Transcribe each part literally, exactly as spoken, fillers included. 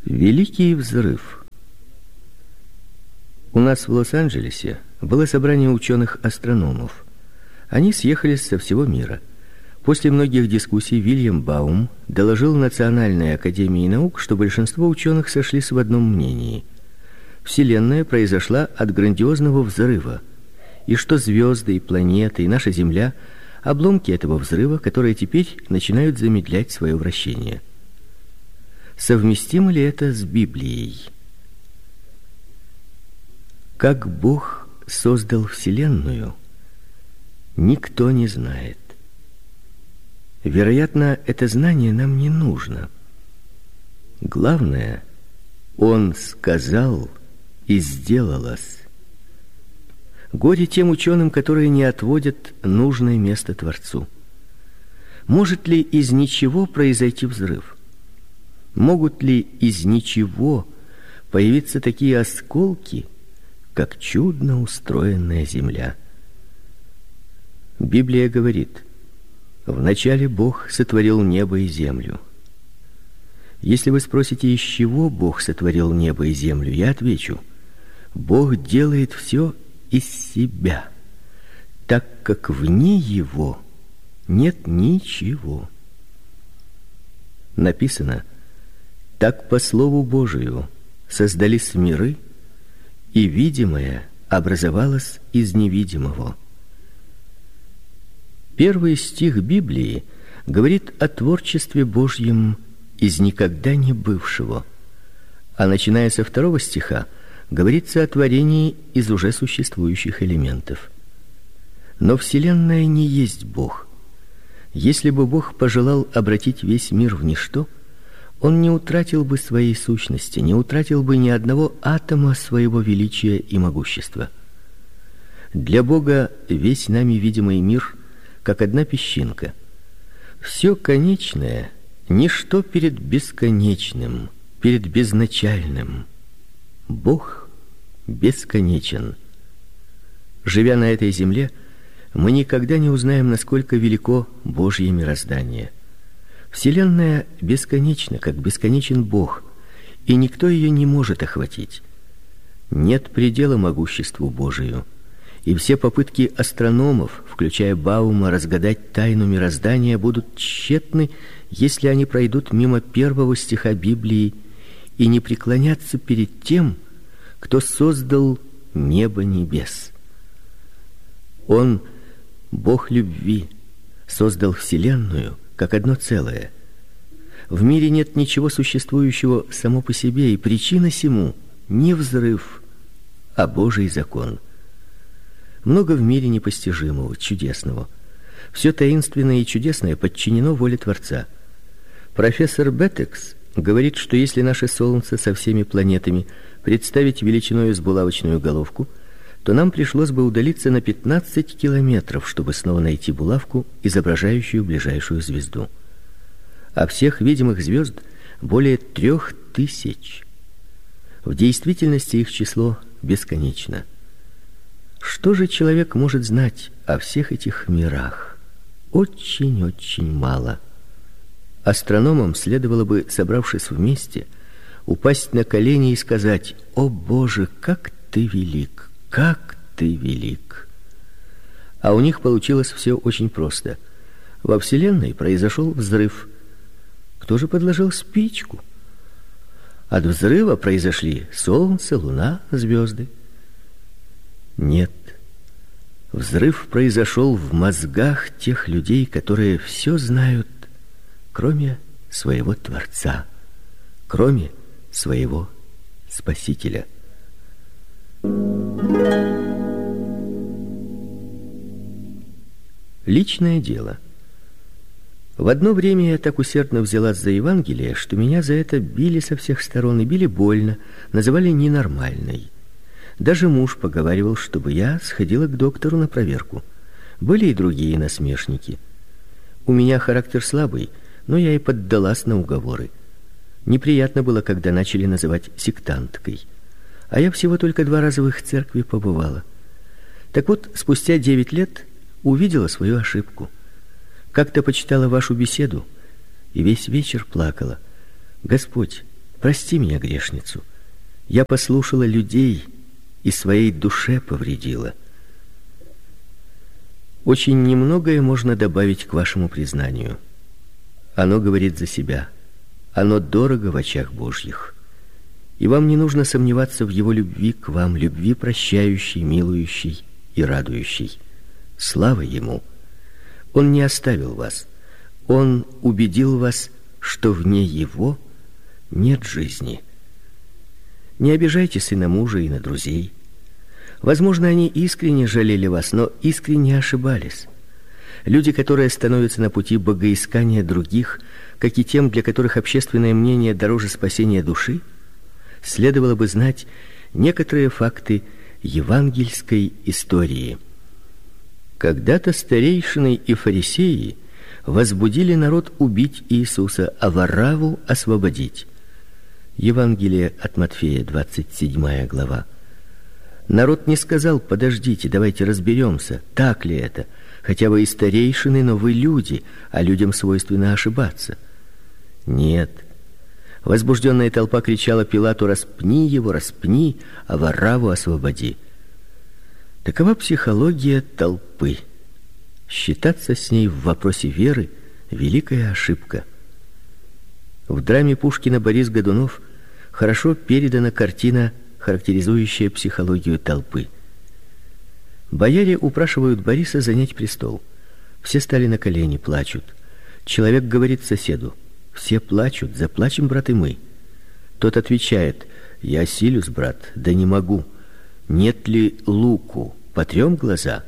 Великий взрыв. У нас в Лос-Анджелесе было собрание ученых-астрономов. Они съехались со всего мира. После многих дискуссий Вильям Баум доложил Национальной академии наук, что большинство ученых сошлись в одном мнении: Вселенная произошла от грандиозного взрыва, и что звезды и планеты и наша Земля обломки этого взрыва, которые теперь начинают замедлять свое вращение. Совместимо ли это с Библией? Как Бог создал Вселенную, никто не знает. Вероятно, это знание нам не нужно. Главное, Он сказал, и сделалось. Горе тем ученым, которые не отводят нужное место Творцу. Может ли из ничего произойти взрыв? Могут ли из ничего появиться такие осколки, как чудно устроенная земля? Библия говорит: вначале Бог сотворил небо и землю. Если вы спросите, из чего Бог сотворил небо и землю, я отвечу: Бог делает все из себя, так как вне Его нет ничего. Написано: так по слову Божию создались миры, и видимое образовалось из невидимого. Первый стих Библии говорит о творчестве Божьем из никогда не бывшего, а начиная со второго стиха говорится о творении из уже существующих элементов. Но Вселенная не есть Бог. Если бы Бог пожелал обратить весь мир в ничто, Он не утратил бы своей сущности, не утратил бы ни одного атома своего величия и могущества. Для Бога весь нами видимый мир как одна песчинка. Все конечное ничто перед бесконечным, перед безначальным. Бог бесконечен. Живя на этой земле, мы никогда не узнаем, насколько велико Божье мироздание. Вселенная бесконечна, как бесконечен Бог, и никто ее не может охватить. Нет предела могуществу Божию, и все попытки астрономов, включая Баума, разгадать тайну мироздания будут тщетны, если они пройдут мимо первого стиха Библии и не преклонятся перед тем, кто создал небо небес. Он, Бог любви, создал Вселенную как одно целое. В мире нет ничего существующего само по себе, и причина сему не взрыв, а Божий закон. Много в мире непостижимого, чудесного. Все таинственное и чудесное подчинено воле Творца. Профессор Беттекс говорит, что если наше Солнце со всеми планетами представить величиною с булавочную головку, то нам пришлось бы удалиться на пятнадцать километров, чтобы снова найти булавку, изображающую ближайшую звезду. А всех видимых звезд более трех тысяч. В действительности их число бесконечно. Что же человек может знать о всех этих мирах? Очень-очень мало. Астрономам следовало бы, собравшись вместе, упасть на колени и сказать: «О Боже, как Ты велик! Как Ты велик!» А у них получилось все очень просто. Во Вселенной произошел взрыв. Кто же подложил спичку? От взрыва произошли Солнце, Луна, звезды. Нет. Взрыв произошел в мозгах тех людей, которые все знают, кроме своего Творца, кроме своего Спасителя. Личное дело. В одно время я так усердно взялась за Евангелие, что меня за это били со всех сторон и били больно, называли ненормальной. Даже муж поговаривал, чтобы я сходила к доктору на проверку. Были и другие насмешники. У меня характер слабый, но я и поддалась на уговоры. Неприятно было, когда начали называть сектанткой. А я всего только два раза в их церкви побывала. Так вот, спустя девять лет увидела свою ошибку. Как-то почитала вашу беседу и весь вечер плакала. Господь, Прости меня, грешницу. Я послушала людей и своей душе повредила. Очень немногое можно добавить к вашему признанию. Оно говорит за себя. Оно дорого в очах Божьих. И вам не нужно сомневаться в его любви к вам, любви прощающей, милующей и радующей. Слава ему! Он не оставил вас. Он убедил вас, что вне его нет жизни. Не обижайтесь и на мужа, и на друзей. Возможно, они искренне жалели вас, но искренне ошибались. Люди, которые становятся на пути богоискания других, как и тем, для которых общественное мнение дороже спасения души, следовало бы знать некоторые факты евангельской истории. Когда-то старейшины и фарисеи возбудили народ убить Иисуса, а Варавву освободить. Евангелие от Матфея, двадцать седьмая глава. Народ не сказал: подождите, давайте разберемся, так ли это. Хотя вы и старейшины, но вы люди, а людям свойственно ошибаться. Нет. Возбужденная толпа кричала Пилату: распни его, распни, а Варавву освободи. Такова психология толпы. Считаться с ней в вопросе веры — великая ошибка. В драме Пушкина «Борис Годунов» хорошо передана картина, характеризующая психологию толпы. Бояре упрашивают Бориса занять престол. Все стали на колени, плачут. Человек говорит соседу: все плачут, заплачем, брат, и мы. Тот отвечает: я силюсь, брат, да не могу. Нет ли луку? Потрем глаза.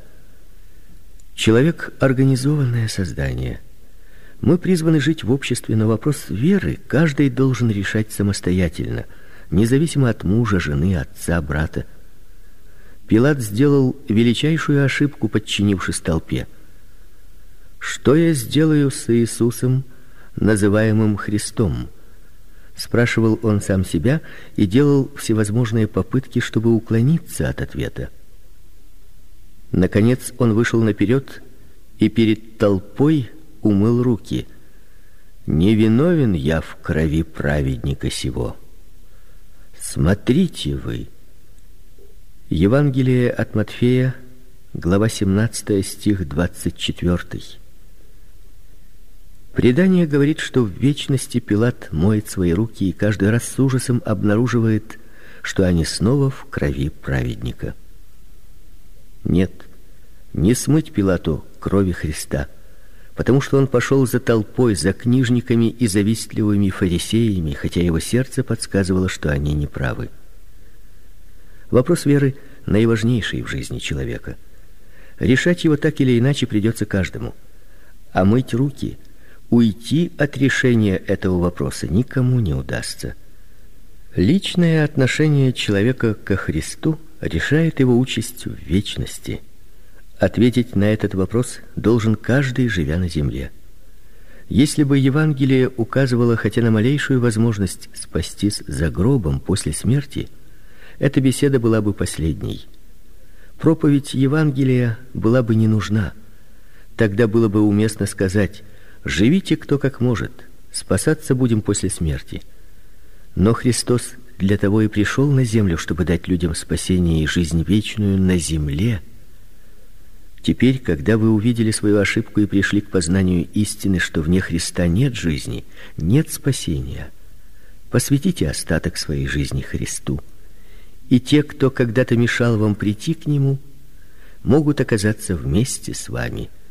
Человек — организованное создание. Мы призваны жить в обществе, но вопрос веры каждый должен решать самостоятельно, независимо от мужа, жены, отца, брата. Пилат сделал величайшую ошибку, подчинившись толпе. Что я сделаю с Иисусом, называемым Христом? Спрашивал он сам себя и делал всевозможные попытки, чтобы уклониться от ответа. Наконец он вышел наперед и перед толпой умыл руки. Не виновен я в крови праведника сего. Смотрите вы. Евангелие от Матфея, глава семнадцатая, стих двадцать четвёртый. Предание говорит, что в вечности Пилат моет свои руки и каждый раз с ужасом обнаруживает, что они снова в крови праведника. Нет, не смыть Пилату крови Христа, потому что он пошел за толпой, за книжниками и завистливыми фарисеями, хотя его сердце подсказывало, что они не правы. Вопрос веры наиважнейший в жизни человека. Решать его так или иначе придется каждому. А мыть руки, уйти от решения этого вопроса никому не удастся. Личное отношение человека ко Христу решает его участь в вечности. Ответить на этот вопрос должен каждый, живя на земле. Если бы Евангелие указывало хотя на малейшую возможность спастись за гробом после смерти, эта беседа была бы последней. Проповедь Евангелия была бы не нужна. Тогда было бы уместно сказать: живите кто как может, спасаться будем после смерти. Но Христос для того и пришел на землю, чтобы дать людям спасение и жизнь вечную на земле. Теперь, когда вы увидели свою ошибку и пришли к познанию истины, что вне Христа нет жизни, нет спасения, посвятите остаток своей жизни Христу. И те, кто когда-то мешал вам прийти к Нему, могут оказаться вместе с вами